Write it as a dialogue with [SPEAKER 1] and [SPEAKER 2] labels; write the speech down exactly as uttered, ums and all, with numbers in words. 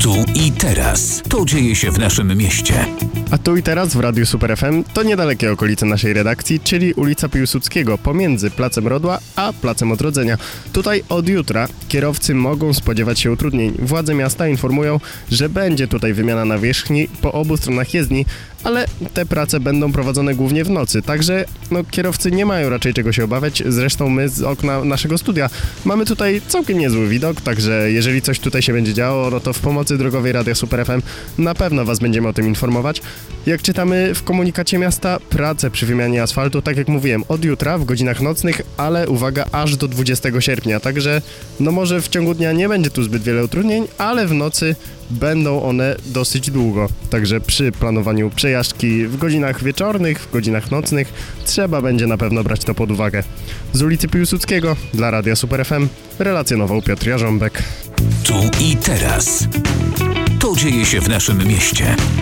[SPEAKER 1] Tu i teraz. To dzieje się w naszym mieście.
[SPEAKER 2] A tu i teraz w Radiu Super F M to niedalekie okolice naszej redakcji, czyli ulica Piłsudskiego pomiędzy Placem Rodła a Placem Odrodzenia. Tutaj od jutra kierowcy mogą spodziewać się utrudnień. Władze miasta informują, że będzie tutaj wymiana nawierzchni po obu stronach jezdni, ale te prace będą prowadzone głównie w nocy, także no, kierowcy nie mają raczej czego się obawiać. Zresztą my z okna naszego studia mamy tutaj całkiem niezły widok, także jeżeli coś tutaj się będzie działo, no to w pomocy drogowej Radia Super F M na pewno Was będziemy o tym informować. Jak czytamy w komunikacie miasta, prace przy wymianie asfaltu, tak jak mówiłem, od jutra w godzinach nocnych, ale uwaga, aż do dwudziestego sierpnia, także no może w ciągu dnia nie będzie tu zbyt wiele utrudnień, ale w nocy będą one dosyć długo, także przy planowaniu przejażdżki w godzinach wieczornych, w godzinach nocnych trzeba będzie na pewno brać to pod uwagę. Z ulicy Piłsudskiego dla Radia Super F M relacjonował Piotr Jarząbek.
[SPEAKER 1] Tu i teraz. To dzieje się w naszym mieście.